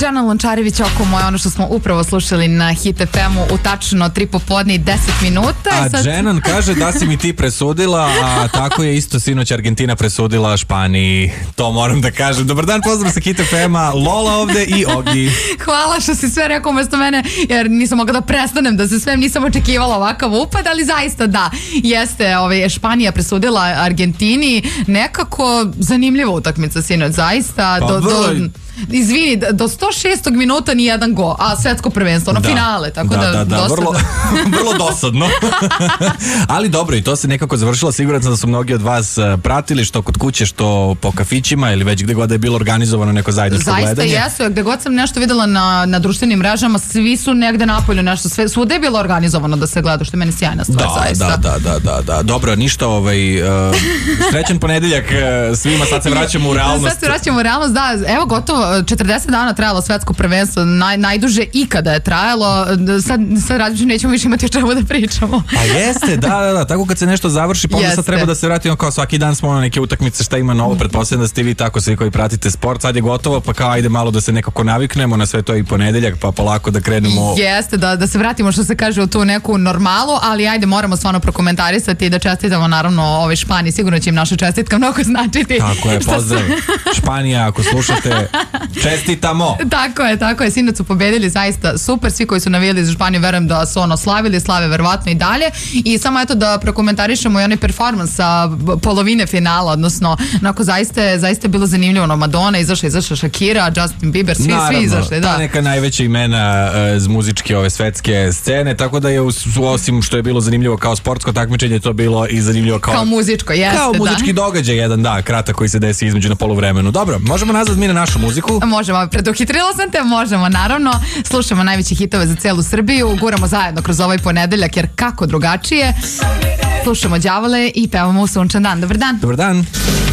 Džana Lončarević, Oko moje, ono što smo upravo slušali na Hit FM-u u tačno 3 popodne i 10 minuta. A sad... Dženan kaže da si mi ti presudila, a tako je isto sinoć Argentina presudila Španiji. To moram da kažem. Dobar dan, pozdrav sa Hit FM-a, Lola ovde i Ogi. Hvala što si sve rekao umesto mene, jer nisam mogla da prestanem da se sve, nisam očekivala ovakav upad, ali zaista da, jeste, Španija presudila Argentini, nekako zanimljiva utakmica sinoć, zaista, izvini, do 106. minuta ni jedan go, a svetsko prvenstvo, finale, tako da dosadno. Vrlo dosadno. Ali dobro, i to se nekako završilo. Siguran sam da su mnogi od vas pratili, što kod kuće, što po kafićima ili već gde god je bilo organizovano neko zajedničko gledanje. Zaista jesu, gde god sam nešto videla na društvenim mrežama, svi su negde napolju nešto, svuda je bilo organizovano da se gleda, što je meni sjajna stvar, zaista. Da. Dobro, ništa, srećan ponedeljak svima, sad se vraćamo u realnost. Sad se vraćamo u realnost, da, evo gotovo 40 dana trajalo svetsko prvenstvo, najduže ikada je trajalo, sad različno nećemo više imati o čemu da pričamo. A jeste, da, tako kad se nešto završi, pa onda sad treba da se vratimo, kao svaki dan smo na neke utakmice, šta ima novo, pretpostavljam da ste vi tako svi koji pratite sport, sad je gotovo, pa kao ajde malo da se nekako naviknemo na sve to i ponedeljak, pa polako da krenemo. Jeste, da se vratimo, što se kaže, u tu neku normalu, ali ajde, moramo stvarno prokomentarisati i da čestitamo naravno Španiji, sigurno će im naša čestitka mnogo značiti. Tako je, pozdrav Španija, ako slušate, čestitamo. Tako je, sinoć su pobedili, zaista super, svi koji su navijali za Španiju, verujem da su slavili, slave verovatno i dalje, i samo eto da prokomentarišemo i onaj performans sa polovine finala, odnosno onako zaista je bilo zanimljivo, Madonna izašla Shakira, Justin Bieber, svi izašli, da. Ta neka najveća imena iz muzičke ove svetske scene, tako da je osim što je bilo zanimljivo kao sportsko takmičenje, to bilo i zanimljivo kao muzičko, jeste, kao muzički događaj jedan, da, kratak koji se desi između na poluvremenu. Dobro, možemo nazad mi na našu muziku. Možemo, preduhitrila sam te, možemo, naravno. Slušamo najveće hitove za celu Srbiju, guramo zajedno kroz ovaj ponedeljak, jer kako drugačije. Slušamo Đavole i pevamo u sunčan dan. Dobar dan. Dobar dan.